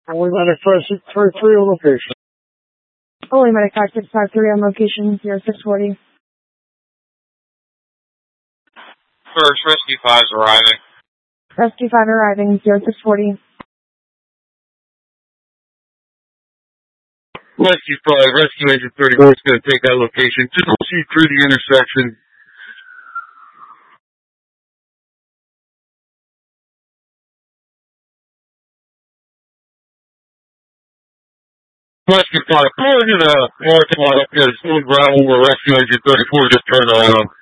Only Medic 5633 on location. Only Medic 5653 on location, 0640. First, Rescue 5's arriving. Rescue 5 arriving, 0640. Rescue 5, Rescue Agent 34 is going to take that location. Just proceed through the intersection. Rescue 5, go into the parking lot up there. There's a little gravel where Rescue Agent 34 just turned around.